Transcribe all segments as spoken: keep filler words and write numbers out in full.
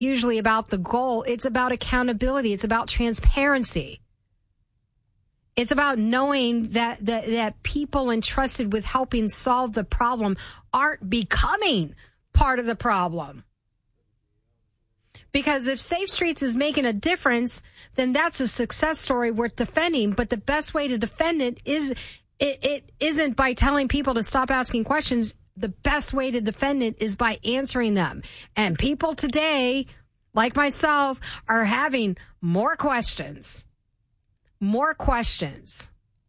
usually about the goal. It's about accountability. It's about transparency. It's about knowing that, that, that people entrusted with helping solve the problem aren't becoming part of the problem. Because if Safe Streets is making a difference, then that's a success story worth defending. But the best way to defend it is it, it isn't by telling people to stop asking questions. The best way to defend it is by answering them. And people today, like myself, are having more questions. More questions.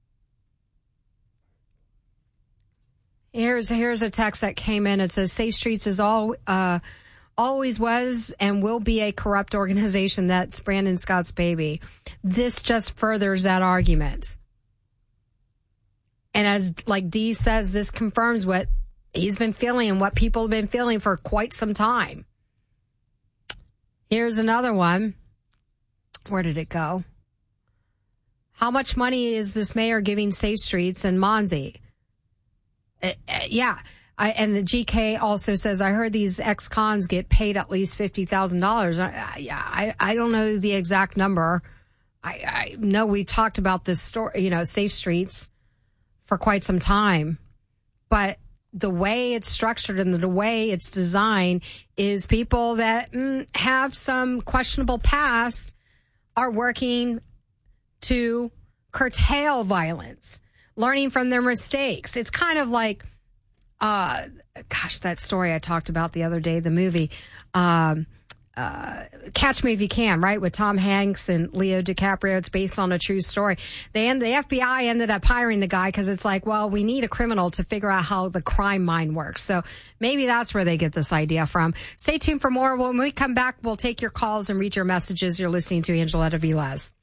Here's here's a text that came in. It says, Safe Streets is all uh, always was and will be a corrupt organization. That's Brandon Scott's baby. This just furthers that argument. And as like Dee says, this confirms what he's been feeling and what people have been feeling for quite some time. Here's another one. Where did it go? How much money is this mayor giving Safe Streets and Monzi? Uh, uh, yeah. I, and the G K also says, I heard these ex-cons get paid at least fifty thousand dollars. I, I, I, I don't know the exact number. I, I know we talked about this story, you know, Safe Streets for quite some time. But the way it's structured and the way it's designed is people that mm, have some questionable past are working to curtail violence, learning from their mistakes. It's kind of like, uh, gosh, that story I talked about the other day, the movie, um, uh, Catch Me If You Can, right? With Tom Hanks and Leo DiCaprio. It's based on a true story. They end, the F B I ended up hiring the guy because it's like, well, we need a criminal to figure out how the crime mind works. So maybe that's where they get this idea from. Stay tuned for more. When we come back, we'll take your calls and read your messages. You're listening to Angeletta Velez.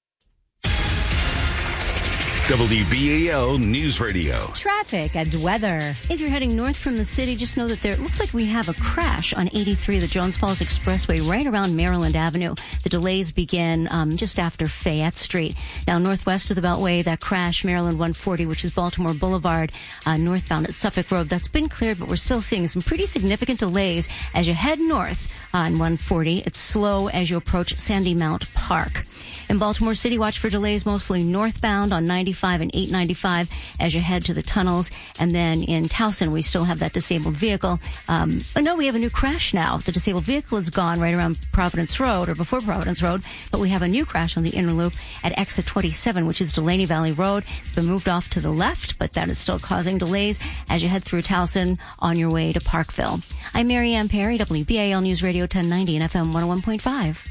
W B A L News Radio. Traffic and weather. If you're heading north from the city, just know that there it looks like we have a crash on eighty-three, the Jones Falls Expressway, right around Maryland Avenue. The delays begin um, just after Fayette Street. Now, northwest of the Beltway, that crash, Maryland one forty, which is Baltimore Boulevard, uh, northbound at Suffolk Road, that's been cleared, but we're still seeing some pretty significant delays as you head north on one forty. It's slow as you approach Sandy Mount Park. In Baltimore City, watch for delays mostly northbound on ninety-five and eight ninety-five as you head to the tunnels. And then in Towson, we still have that disabled vehicle. Um, but no, we have a new crash now. The disabled vehicle is gone right around Providence Road or before Providence Road. But we have a new crash on the inner loop at exit twenty-seven, which is Delaney Valley Road. It's been moved off to the left, but that is still causing delays as you head through Towson on your way to Parkville. I'm Mary Ann Perry, W B A L News Radio ten ninety and F M one oh one point five.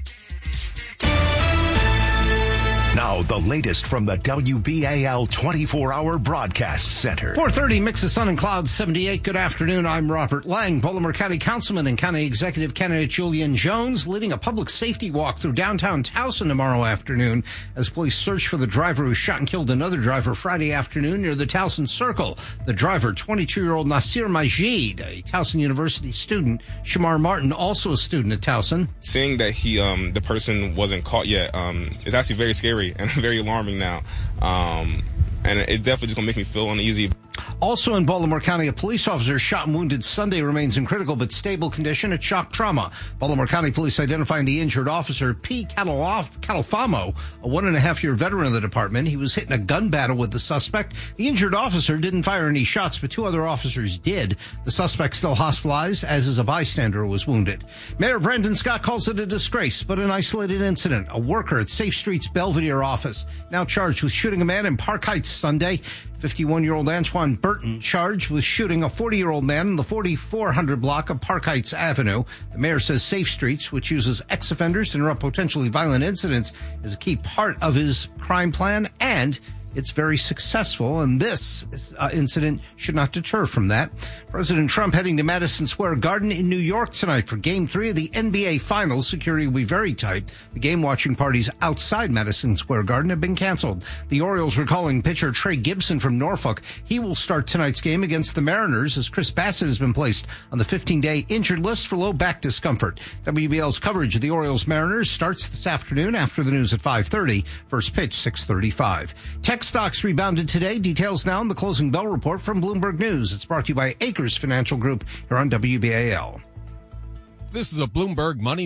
Now, the latest from the W B A L twenty-four hour Broadcast Center. four thirty, mix of sun and clouds, seventy-eight. Good afternoon. I'm Robert Lang. Baltimore County Councilman and County Executive candidate Julian Jones leading a public safety walk through downtown Towson tomorrow afternoon as police search for the driver who shot and killed another driver Friday afternoon near the Towson Circle. The driver, twenty-two-year-old Nasir Majid, a Towson University student. Shamar Martin, also a student at Towson. Seeing that he, um, the person wasn't caught yet, um, is actually very scary and very alarming now. Um, and it definitely just gonna make me feel uneasy. Also in Baltimore County, a police officer shot and wounded Sunday remains in critical but stable condition at shock trauma. Baltimore County Police identifying the injured officer, P. Catalfamo, a one-and-a-half-year veteran of the department. He was hit in a gun battle with the suspect. The injured officer didn't fire any shots, but two other officers did. The suspect still hospitalized, as is a bystander who was wounded. Mayor Brandon Scott calls it a disgrace, but an isolated incident. A worker at Safe Streets Belvedere office now charged with shooting a man in Park Heights Sunday. fifty-one-year-old Antoine Burton charged with shooting a forty-year-old man in the forty-four hundred block of Park Heights Avenue. The mayor says Safe Streets, which uses ex-offenders to interrupt potentially violent incidents, is a key part of his crime plan, and it's very successful, and this uh, incident should not deter from that. President Trump heading to Madison Square Garden in New York tonight for Game three of the N B A Finals. Security will be very tight. The game-watching parties outside Madison Square Garden have been canceled. The Orioles recalling pitcher Trey Gibson from Norfolk. He will start tonight's game against the Mariners as Chris Bassett has been placed on the fifteen-day injured list for low back discomfort. W B L's coverage of the Orioles-Mariners starts this afternoon after the news at five thirty. First pitch, six thirty-five. Tech stocks rebounded today. Details now in the closing bell report from Bloomberg News. It's brought to you by Acres Financial Group here on W B A L. This is a Bloomberg Money